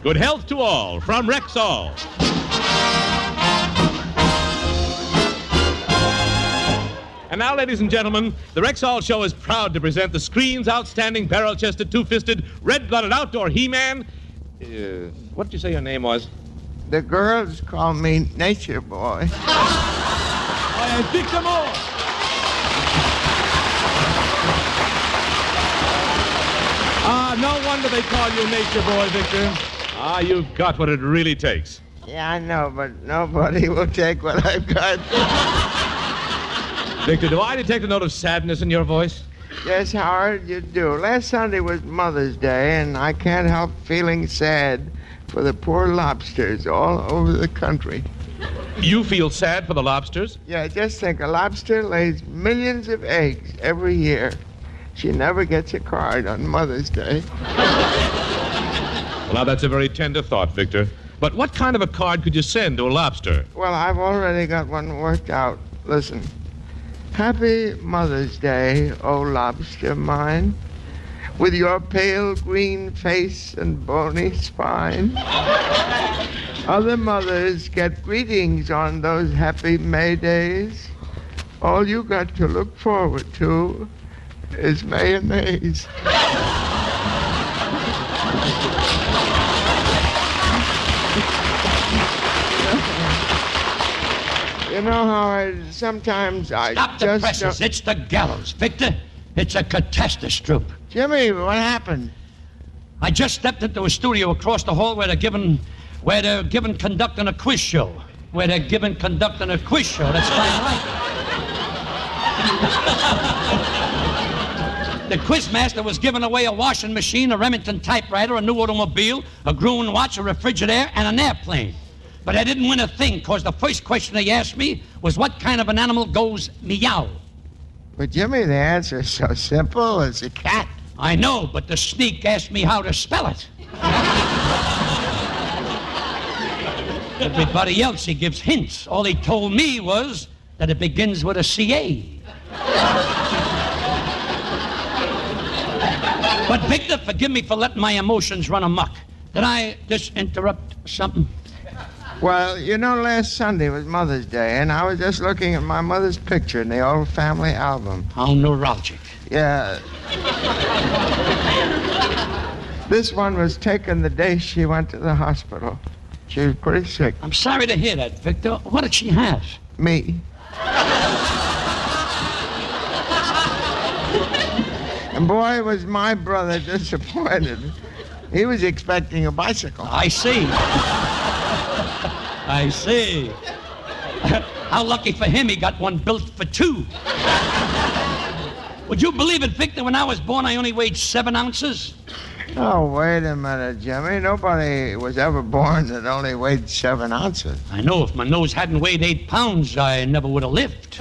Good health to all from Rexall. And now, ladies and gentlemen, the Rexall Show is proud to present the screen's outstanding barrel-chested, two-fisted, red-blooded outdoor He-Man. What did you say your name was? The girls call me Nature Boy. Victor Moore. No wonder they call you Nature Boy, Victor. You've got what it really takes. Yeah, I know, but nobody will take what I've got. Victor, do I detect a note of sadness in your voice? Yes, Howard, you do. Last Sunday was Mother's Day, and I can't help feeling sad for the poor lobsters all over the country. You feel sad for the lobsters? Yeah, just think, a lobster lays millions of eggs every year. She never gets a card on Mother's Day. Well, now, that's a very tender thought, Victor. But what kind of a card could you send to a lobster? Well, I've already got one worked out. Listen. Happy Mother's Day, oh lobster mine, with your pale green face and bony spine. Other mothers get greetings on those happy May days. All you got to look forward to is mayonnaise. You know, Howard, sometimes I Stop the presses. It's the gallows, Victor. It's a catastrophe. Jimmy, what happened? I just stepped into a studio across the hall where they're conducting a quiz show. That's fine, right? The quizmaster was giving away a washing machine, a Remington typewriter, a new automobile, a Gruen watch, a refrigerator, and an airplane. But I didn't win a thing, because the first question they asked me was what kind of an animal goes meow? But, Jimmy, the answer is so simple. It's a cat. I know, but the sneak asked me how to spell it. Everybody else, he gives hints. All he told me was that it begins with a C-A. But, Victor, forgive me for letting my emotions run amok. Did I just interrupt something? Well, you know, last Sunday was Mother's Day, and I was just looking at my mother's picture in the old family album. How neuralgic. Yeah. This one was taken the day she went to the hospital. She was pretty sick. I'm sorry to hear that, Victor. What did she have? Me. And boy, was my brother disappointed. He was expecting a bicycle. I see. I see. How lucky for him he got one built for two. Would you believe it, Victor? When I was born, I only weighed 7 ounces. Oh, wait a minute, Jimmy. Nobody was ever born that only weighed 7 ounces. I know. If my nose hadn't weighed 8 pounds, I never would have lived.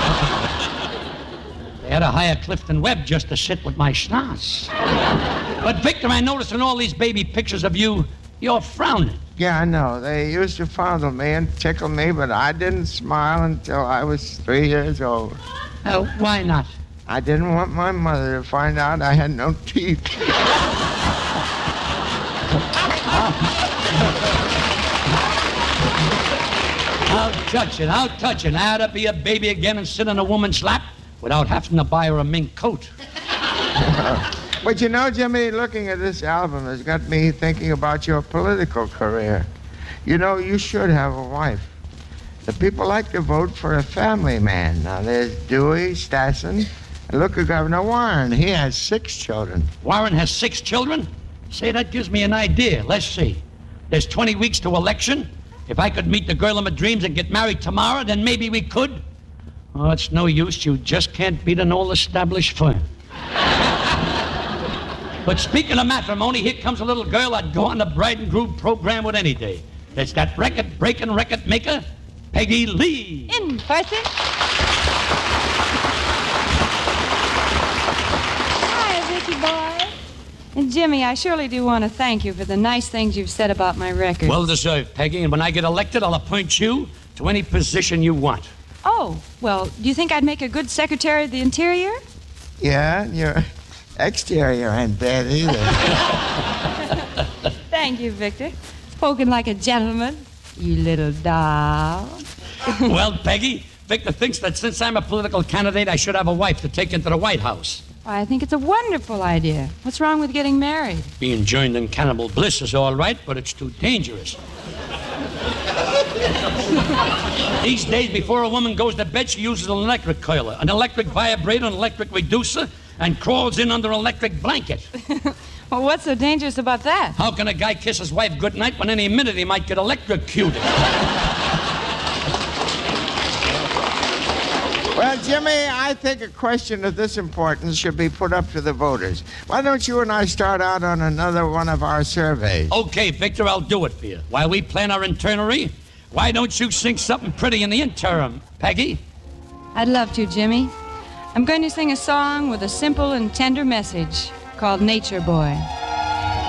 They had to hire Clifton Webb just to sit with my schnoz. But, Victor, I noticed in all these baby pictures of you, you're frowning. Yeah, I know. They used to fondle me and tickle me, but I didn't smile until I was 3 years old. Oh, why not? I didn't want my mother to find out I had no teeth. How touching. I had to be a baby again and sit in a woman's lap without having to buy her a mink coat. But you know, Jimmy, looking at this album has got me thinking about your political career. You know, you should have a wife. The people like to vote for a family man. Now, there's Dewey, Stassen, and look at Governor Warren. He has 6 children. Warren has 6 children? Say, that gives me an idea. Let's see. There's 20 weeks to election. If I could meet the girl of my dreams and get married tomorrow, then maybe we could. Oh, it's no use. You just can't beat an old-established firm. But speaking of matrimony, here comes a little girl I'd go on the bride and groom program with any day. It's that record-breaking record maker, Peggy Lee. In person. Hi, Vicky boy. And Jimmy, I surely do want to thank you for the nice things you've said about my record. Well deserved, Peggy. And when I get elected, I'll appoint you to any position you want. Oh, well, do you think I'd make a good Secretary of the Interior? Yeah, your exterior ain't bad either. Thank Thank you, Victor. Spoken like a gentleman, you little doll. Well, Peggy, Victor thinks that since I'm a political candidate, I should have a wife to take into the White House. Why, I think it's a wonderful idea. What's wrong with getting married? Being joined in cannibal bliss is all right, but it's too dangerous. These days, before a woman goes to bed, she uses an electric coiler, an electric vibrator, an electric reducer, and crawls in under an electric blanket. Well, what's so dangerous about that? How can a guy kiss his wife goodnight when any minute he might get electrocuted? Well, Jimmy, I think a question of this importance should be put up to the voters. Why don't you and I start out on another one of our surveys? Okay, Victor, I'll do it for you. While we plan our internery, why don't you sing something pretty in the interim, Peggy? I'd love to, Jimmy. I'm going to sing a song with a simple and tender message called Nature Boy.